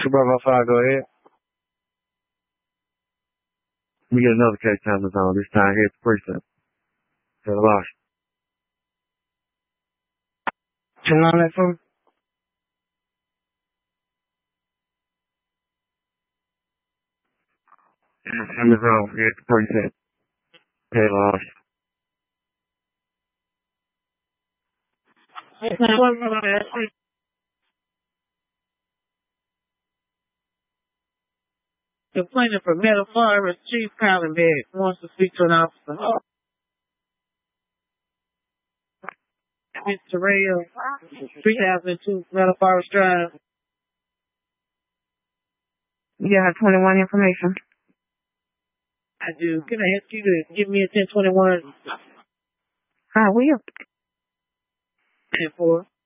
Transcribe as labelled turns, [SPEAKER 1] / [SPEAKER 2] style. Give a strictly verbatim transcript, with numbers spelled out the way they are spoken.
[SPEAKER 1] two bravo five, go ahead. We get another case time on this time here at the precinct. Got a loss. Turn on that phone. Amazon here at the precinct. Got a loss.
[SPEAKER 2] Complaining for Metaphorus, Chief Callenberg wants to speak to an officer. Mister Terrell, three thousand two Metaphorus Drive.
[SPEAKER 3] You have twenty-one information.
[SPEAKER 2] I do. Can I ask you to give me a ten twenty-one?
[SPEAKER 3] I will.
[SPEAKER 2] And four.